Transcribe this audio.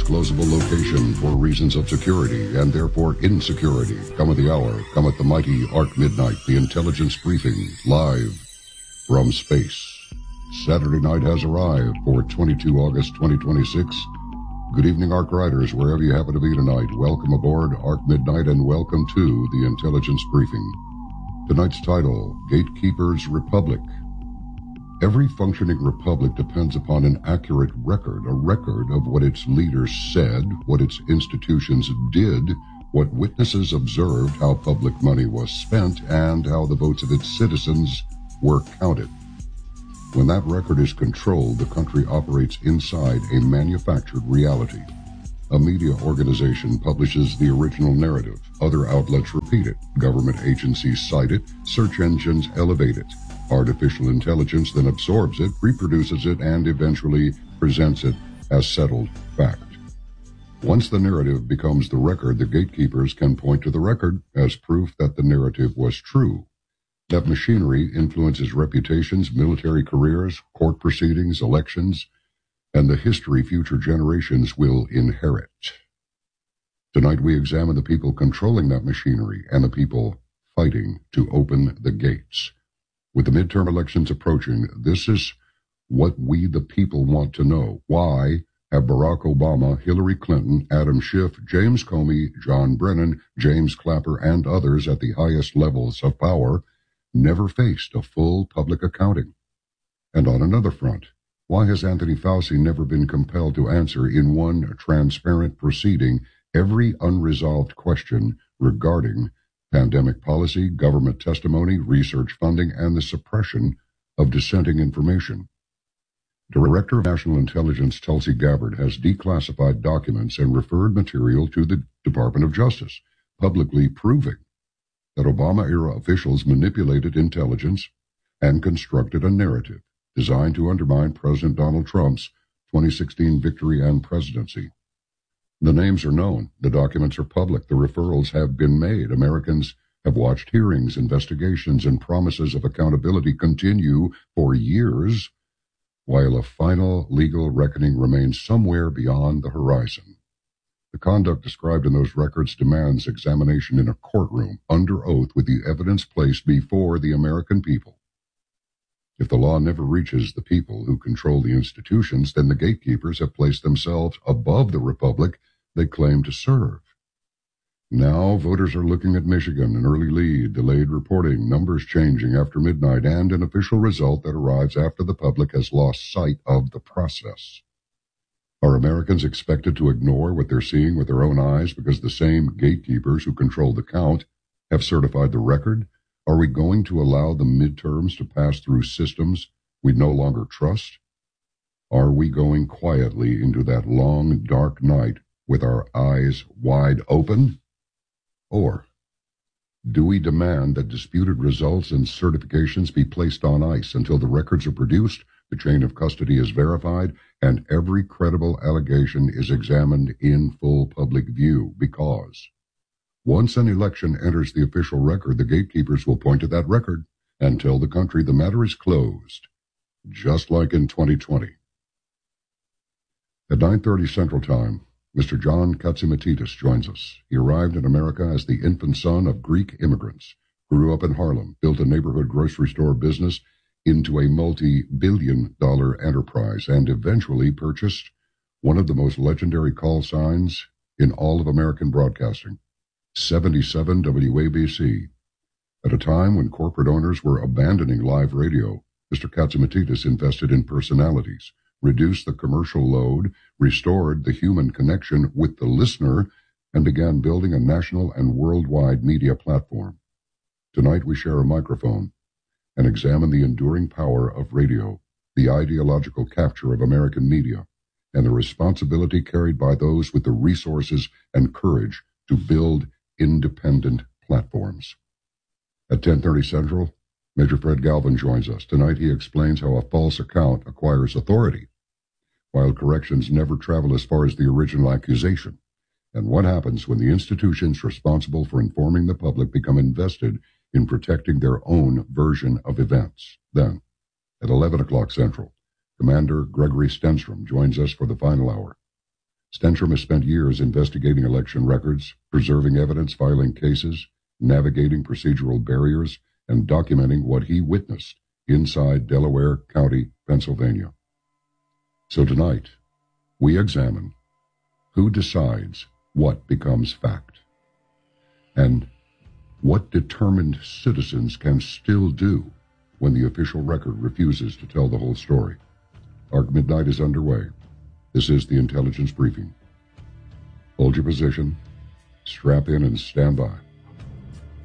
undisclosable location for reasons of security and therefore insecurity. Come at the hour, come at the mighty Arc Midnight, the intelligence briefing, live from space. Saturday night has arrived for 22 August 2026. Good evening, Arc Riders, wherever you happen to be tonight. Welcome aboard Arc Midnight and welcome to the intelligence briefing. Tonight's title, Gatekeepers Republic. Every functioning republic depends upon an accurate record, a record of what its leaders said, what its institutions did, what witnesses observed, how public money was spent, and how the votes of its citizens were counted. When that record is controlled, the country operates inside a manufactured reality. A media organization publishes the original narrative. Other outlets repeat it. Government agencies cite it. Search engines elevate it. Artificial intelligence then absorbs it, reproduces it, and eventually presents it as settled fact. Once the narrative becomes the record, the gatekeepers can point to the record as proof that the narrative was true. That machinery influences reputations, military careers, court proceedings, elections, and the history future generations will inherit. Tonight we examine the people controlling that machinery and the people fighting to open the gates. With the midterm elections approaching, this is what we the people want to know. Why have Barack Obama, Hillary Clinton, Adam Schiff, James Comey, John Brennan, James Clapper, and others at the highest levels of power never faced a full public accounting? And on another front, why has Anthony Fauci never been compelled to answer in one transparent proceeding every unresolved question regarding pandemic policy, government testimony, research funding, and the suppression of dissenting information? Director of National Intelligence Tulsi Gabbard has declassified documents and referred material to the Department of Justice, publicly proving that Obama-era officials manipulated intelligence and constructed a narrative designed to undermine President Donald Trump's 2016 victory and presidency. The names are known. The documents are public. The referrals have been made. Americans have watched hearings, investigations, and promises of accountability continue for years, while a final legal reckoning remains somewhere beyond the horizon. The conduct described in those records demands examination in a courtroom under oath with the evidence placed before the American people. If the law never reaches the people who control the institutions, then the gatekeepers have placed themselves above the republic they claim to serve. Now voters are looking at Michigan, an early lead, delayed reporting, numbers changing after midnight, and an official result that arrives after the public has lost sight of the process. Are Americans expected to ignore what they're seeing with their own eyes because the same gatekeepers who control the count have certified the record? Are we going to allow the midterms to pass through systems we no longer trust? Are we going quietly into that long, dark night with our eyes wide open? Or do we demand that disputed results and certifications be placed on ice until the records are produced, the chain of custody is verified, and every credible allegation is examined in full public view? Because once an election enters the official record, the gatekeepers will point to that record and tell the country the matter is closed, just like in 2020. At 9:30 Central Time, Mr. John Katsimatidis joins us. He arrived in America as the infant son of Greek immigrants, grew up in Harlem, built a neighborhood grocery store business into a multi-billion-dollar enterprise, and eventually purchased one of the most legendary call signs in all of American broadcasting, 77 WABC. At a time when corporate owners were abandoning live radio, Mr. Katsimatidis invested in personalities, reduced the commercial load, restored the human connection with the listener, and began building a national and worldwide media platform. Tonight we share a microphone and examine the enduring power of radio, the ideological capture of American media, and the responsibility carried by those with the resources and courage to build independent platforms. At 10:30 Central, Major Fred Galvin joins us. Tonight he explains how a false account acquires authority, while corrections never travel as far as the original accusation, and what happens when the institutions responsible for informing the public become invested in protecting their own version of events. Then, at 11 o'clock Central, Commander Gregory Stenstrom joins us for the final hour. Stenstrom has spent years investigating election records, preserving evidence, filing cases, navigating procedural barriers, and documenting what he witnessed inside Delaware County, Pennsylvania. So tonight, we examine who decides what becomes fact, and what determined citizens can still do when the official record refuses to tell the whole story. Arc Midnight is underway. This is the Intelligence Briefing. Hold your position, strap in, and stand by.